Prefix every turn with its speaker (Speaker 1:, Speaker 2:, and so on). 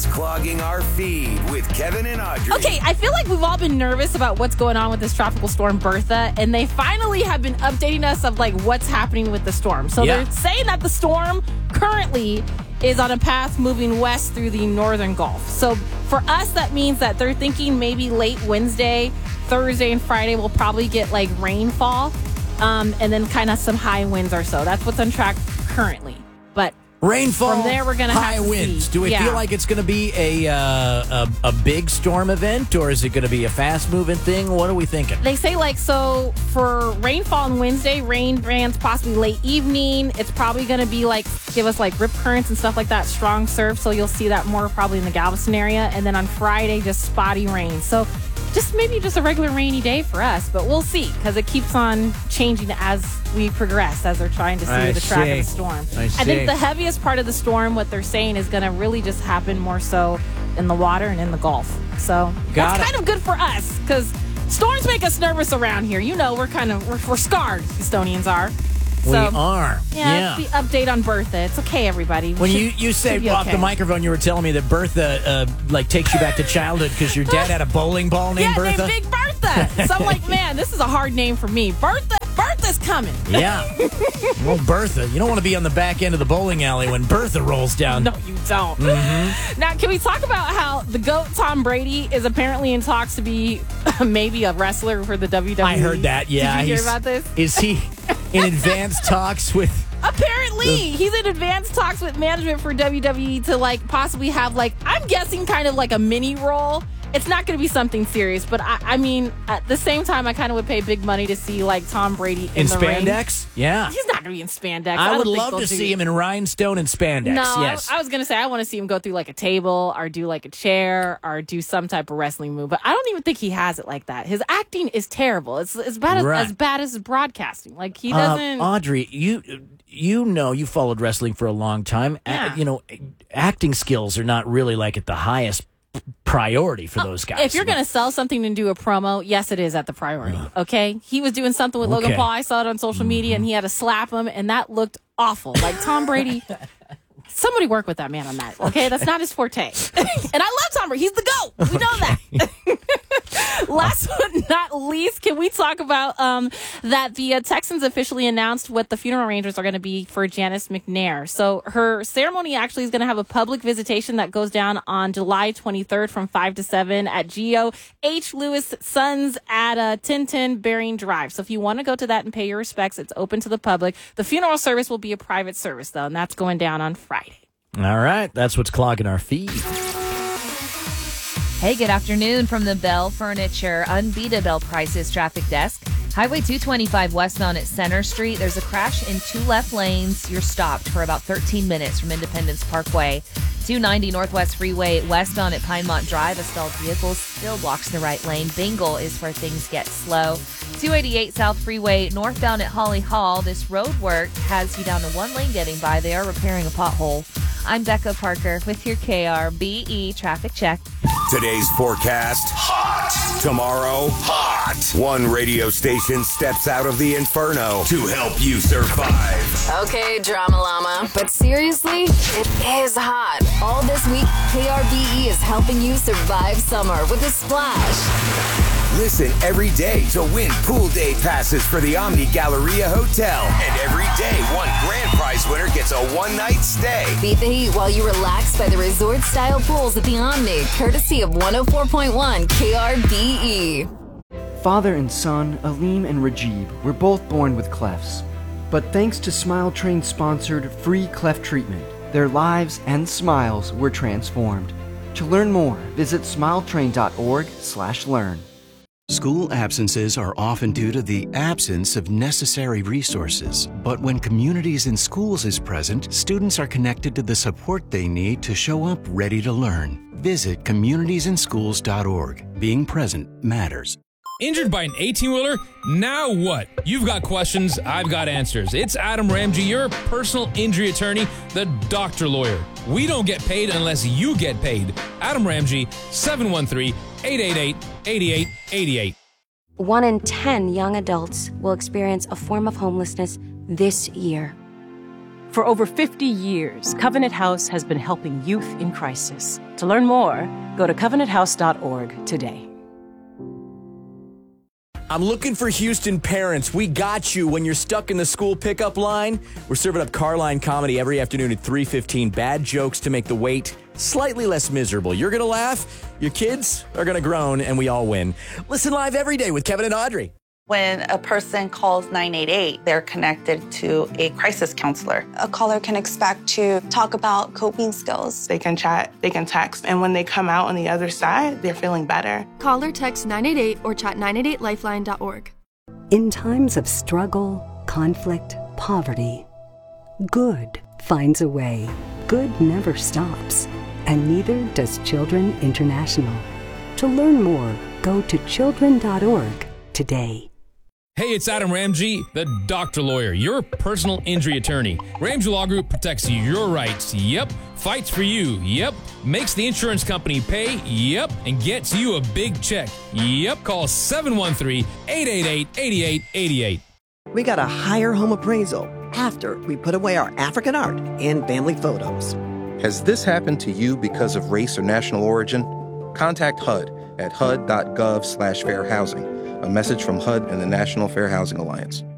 Speaker 1: What's clogging our feed with Kevin and Audrey.
Speaker 2: Okay, I feel like we've all been nervous about what's going on with this tropical storm Bertha, and they finally have been updating us of like what's happening with the storm. So they're saying that the storm currently is on a path moving west through the northern Gulf. So for us, that means that they're thinking maybe late Wednesday, Thursday, and Friday we'll probably get like rainfall, and then kind of some high winds or so. That's what's on track currently. But
Speaker 3: rainfall,
Speaker 2: from there, we're gonna
Speaker 3: high
Speaker 2: have to
Speaker 3: winds.
Speaker 2: see.
Speaker 3: Do we feel like it's going to be a big storm event, or is it going to be a fast-moving thing? What are we thinking?
Speaker 2: They say, like, so for rainfall on Wednesday, rain bands possibly late evening. It's probably going to be, like, give us, like, rip currents and stuff like that, strong surf. So you'll see that more probably in the Galveston area. And then on Friday, just spotty rain. So maybe just a regular rainy day for us. But we'll see, because it keeps on changing as we progress, as they're trying to see the track of the storm. I think the heaviest part of the storm, what they're saying, is going to really just happen more so in the water and in the Gulf. So that's kind of good for us, because storms make us nervous around here. You know, we're scarred, Houstonians are.
Speaker 3: We are.
Speaker 2: Yeah. The update on Bertha. It's okay, everybody.
Speaker 3: When you said off the microphone, you were telling me that Bertha takes you back to childhood because your dad had a bowling ball named Bertha.
Speaker 2: Yeah, named Big Bertha. So I'm like, man, this is a hard name for me. Bertha's coming.
Speaker 3: Yeah. Well, Bertha. You don't want to be on the back end of the bowling alley when Bertha rolls down.
Speaker 2: No, you don't. Mm-hmm. Now, can we talk about how the GOAT Tom Brady is apparently in talks to be maybe a wrestler for the WWE? I
Speaker 3: heard that, yeah.
Speaker 2: Did you hear about this?
Speaker 3: Is he in advanced talks with...
Speaker 2: Apparently, he's in advanced talks with management for WWE to, like, possibly have, like, I'm guessing kind of like a mini role. It's not going to be something serious, but I mean, at the same time, I kind of would pay big money to see, like, Tom Brady in the
Speaker 3: spandex?
Speaker 2: Ring. Yeah. He's not going to be in spandex.
Speaker 3: I would love to see him in rhinestone and spandex, yes.
Speaker 2: I was going to say, I want to see him go through, like, a table or do, like, a chair or do some type of wrestling move, but I don't even think he has it like that. His acting is terrible. It's as bad as his broadcasting. Like, he doesn't...
Speaker 3: Audrey, you know, you followed wrestling for a long time.
Speaker 2: Yeah.
Speaker 3: Acting skills are not really, like, at the highest priority for those guys.
Speaker 2: If you're going to sell something and do a promo, yes, it is at the priority. Okay? He was doing something with Logan Paul. I saw it on social media, and he had to slap him, and that looked awful. Like, Tom Brady... Somebody work with that man on that, okay? That's not his forte. And I love Tom Brady. He's the GOAT. We know that. Last but not least, can we talk about that the Texans officially announced what the funeral arrangements are going to be for Janice McNair. So her ceremony actually is going to have a public visitation that goes down on July 23rd from 5 to 7 at Geo H. Lewis Sons at 1010 Bering Drive. So if you want to go to that and pay your respects, it's open to the public. The funeral service will be a private service, though, and that's going down on Friday.
Speaker 3: All right, that's what's clogging our feed.
Speaker 4: Hey, good afternoon from the Bell Furniture Unbeatable Prices Traffic Desk. Highway 225 westbound at Center Street. There's a crash in 2 left lanes. You're stopped for about 13 minutes from Independence Parkway. 290 Northwest Freeway westbound at Pinemont Drive. A stalled vehicle still blocks the right lane. Bingle is where things get slow. 288 South Freeway northbound at Holly Hall. This road work has you down to 1 lane getting by. They are repairing a pothole. I'm Becca Parker with your KRBE traffic check.
Speaker 1: Today's forecast, hot. Tomorrow, hot. One radio station steps out of the inferno to help you survive.
Speaker 5: Okay, Drama Llama. But seriously, it is hot. All this week, KRBE is helping you survive summer with a splash.
Speaker 1: Listen every day to win pool day passes for the Omni Galleria Hotel. And every day, one grand prize winner gets a one-night stay.
Speaker 5: Beat the heat while you relax by the resort-style pools at the Omni, courtesy of 104.1 KRBE.
Speaker 6: Father and son, Aleem and Rajib, were both born with clefts. But thanks to Smile Train-sponsored free cleft treatment, their lives and smiles were transformed. To learn more, visit smiletrain.org/learn.
Speaker 7: School absences are often due to the absence of necessary resources. But when Communities in Schools is present, students are connected to the support they need to show up ready to learn. Visit communitiesInschools.org. Being present matters.
Speaker 8: Injured by an 18-wheeler? Now what? You've got questions, I've got answers. It's Adam Ramsey, your personal injury attorney, the doctor lawyer. We don't get paid unless you get paid. Adam Ramsey, 713-888-8888.
Speaker 9: 1 in 10 young adults will experience a form of homelessness this year. For over 50 years, Covenant House has been helping youth in crisis. To learn more, go to covenanthouse.org today.
Speaker 3: I'm looking for Houston parents. We got you when you're stuck in the school pickup line. We're serving up Carline comedy every afternoon at 3:15. Bad jokes to make the wait slightly less miserable. You're going to laugh, your kids are going to groan, and we all win. Listen live every day with Kevin and Audrey.
Speaker 10: When a person calls 988, they're connected to a crisis counselor.
Speaker 11: A caller can expect to talk about coping skills.
Speaker 12: They can chat, they can text, and when they come out on the other side, they're feeling better.
Speaker 13: Call or text 988 or chat 988lifeline.org.
Speaker 14: In times of struggle, conflict, poverty, good finds a way. Good never stops, and neither does Children International. To learn more, go to children.org today.
Speaker 8: Hey, it's Adam Ramsey, the Doctor Lawyer, your personal injury attorney. Ramsey Law Group protects your rights, yep. Fights for you, yep. Makes the insurance company pay, yep. And gets you a big check, yep. Call 713-888-8888.
Speaker 15: We got a higher home appraisal after we put away our African art and family photos.
Speaker 16: Has this happened to you because of race or national origin? Contact HUD at hud.gov/fairhousing. A message from HUD and the National Fair Housing Alliance.